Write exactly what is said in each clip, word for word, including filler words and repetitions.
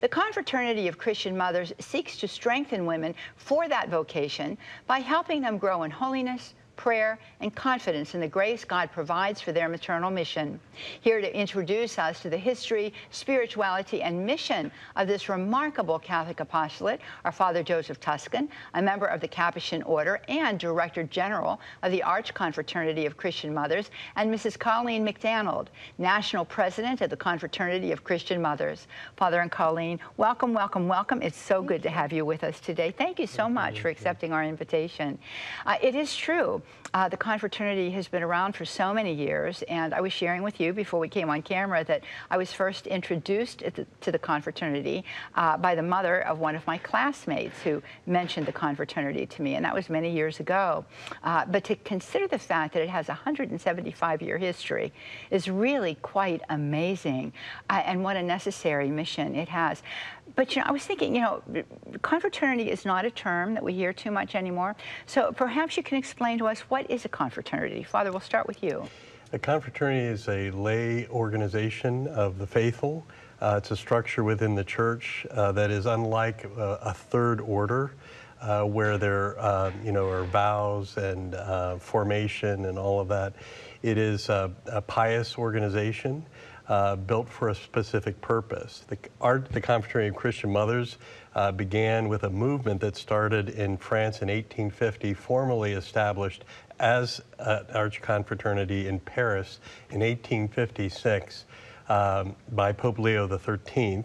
The Confraternity of Christian Mothers seeks to strengthen women for that vocation by helping them grow in holiness, prayer, and confidence in the grace God provides for their maternal mission. Here to introduce us to the history, spirituality, and mission of this remarkable Catholic apostolate are Father Joseph Tuscan, a member of the Capuchin Order and Director General of the Arch Confraternity of Christian Mothers, and Missus Colleen McDonald, National President of the Confraternity of Christian Mothers. Father and Colleen, welcome, welcome, welcome. It's so good to have you with us today. Thank you so much for accepting our invitation. Uh, it is true. Uh, the confraternity has been around for so many years, and I was sharing with you before we came on camera that I was first introduced the, to the confraternity uh, by the mother of one of my classmates who mentioned the confraternity to me, and that was many years ago. Uh, but to consider the fact that it has a one hundred seventy-five year history is really quite amazing, uh, and what a necessary mission it has. But, you know, I was thinking, you know, confraternity is not a term that we hear too much anymore. So perhaps you can explain to us, what is a confraternity? Father, we'll start with you. A confraternity is a lay organization of the faithful. Uh, it's a structure within the church uh, that is unlike uh, a third order, uh, where there, uh, you know, are vows and uh, formation and all of that. It is a, a pious organization. Uh, built for a specific purpose. The, art, the Confraternity of Christian Mothers uh, began with a movement that started in France in eighteen fifty, formally established as an Arch Confraternity in Paris in eighteen fifty-six um, by Pope Leo the thirteenth.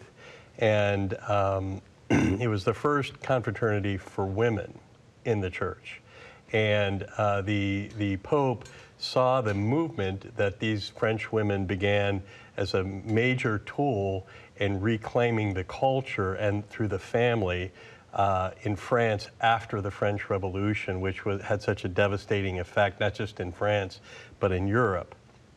And um, it was the first confraternity for women in the church. And uh, the, the Pope saw the movement that these French women began as a major tool in reclaiming the culture and through the family uh, in France after the French Revolution, which was, had such a devastating effect, not just in France, but in Europe.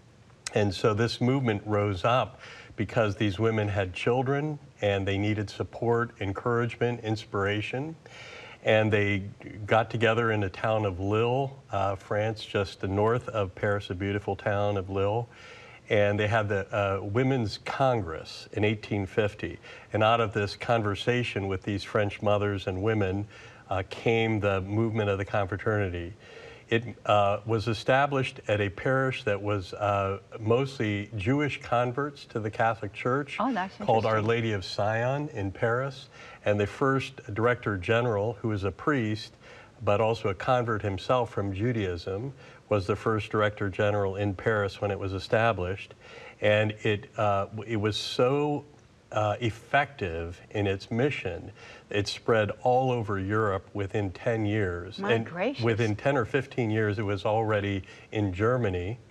And so this movement rose up because these women had children and they needed support, encouragement, inspiration. And they got together in the town of Lille, uh, France, just north of Paris, a beautiful town of Lille. And they had the uh, Women's Congress in eighteen fifty. And out of this conversation with these French mothers and women uh, came the movement of the confraternity. It uh, was established at a parish that was uh, mostly Jewish converts to the Catholic Church, oh, that's called Our Lady of Sion in Paris. And the first Director General, who was a priest, but also a convert himself from Judaism, was the first Director General in Paris when it was established. And it, uh, it was so uh, effective in its mission, it spread all over Europe within ten years. My and gracious. Within ten or fifteen years, it was already in Germany.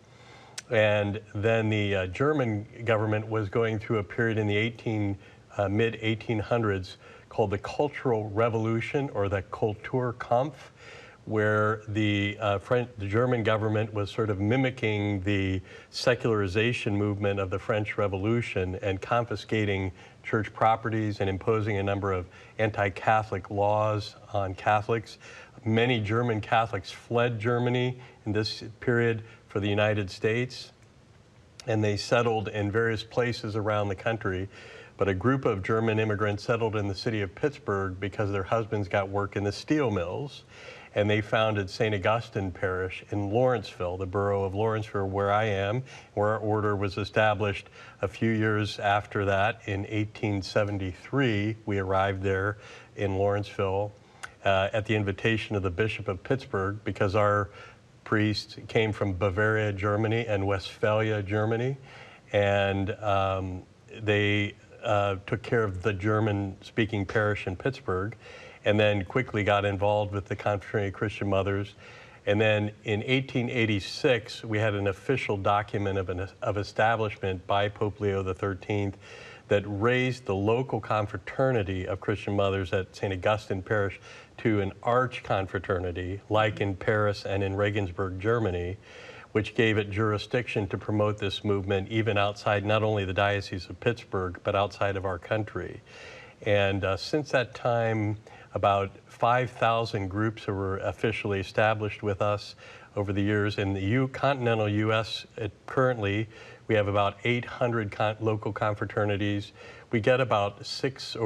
And then the uh, German government was going through a period in the eighteen, uh, mid eighteen hundreds called the Cultural Revolution, or the Kulturkampf, where the, uh, French, the German government was sort of mimicking the secularization movement of the French Revolution and confiscating church properties and imposing a number of anti-Catholic laws on Catholics. Many German Catholics fled Germany in this period for the United States, and they settled in various places around the country. But a group of German immigrants settled in the city of Pittsburgh because their husbands got work in the steel mills. And they founded Saint Augustine Parish in Lawrenceville, the borough of Lawrenceville, where I am, where our order was established a few years after that. In eighteen seventy-three, we arrived there in Lawrenceville uh, at the invitation of the Bishop of Pittsburgh, because our priests came from Bavaria, Germany, and Westphalia, Germany. And um, they uh, took care of the German-speaking parish in Pittsburgh, and then quickly got involved with the Confraternity of Christian Mothers. And then in eighteen eighty-six, we had an official document of, an, of establishment by Pope Leo the thirteenth that raised the local confraternity of Christian Mothers at Saint Augustine Parish to an arch confraternity, like in Paris and in Regensburg, Germany, which gave it jurisdiction to promote this movement even outside not only the Diocese of Pittsburgh, but outside of our country. And uh, since that time, about five thousand groups were officially established with us over the years. In the U continental U S, it, currently, we have about eight hundred con local confraternities. We get about six